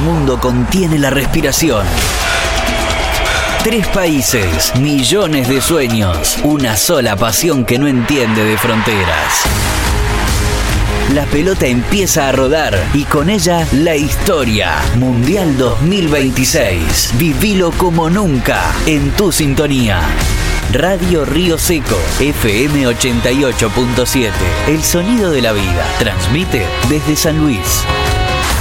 mundo contiene la respiración. 3 países, millones de sueños, una sola pasión que no entiende de fronteras. La pelota empieza a rodar y con ella la historia. Mundial 2026. Vivilo como nunca en tu sintonía. Radio Río Seco, FM 88.7. El sonido de la vida. Transmite desde San Luis.